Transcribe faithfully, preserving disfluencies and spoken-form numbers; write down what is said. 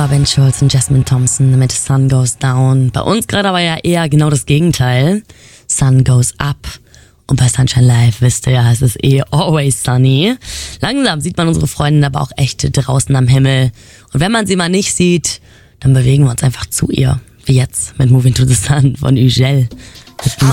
war Ben Schulz und Jasmine Thompson mit Sun Goes Down. Bei uns gerade aber ja eher genau das Gegenteil. Sun Goes Up. Und bei Sunshine Live wisst ihr ja, es ist eh always sunny. Langsam sieht man unsere Freundin aber auch echt draußen am Himmel. Und wenn man sie mal nicht sieht, dann bewegen wir uns einfach zu ihr. Wie jetzt mit Moving to the Sun von Ugel.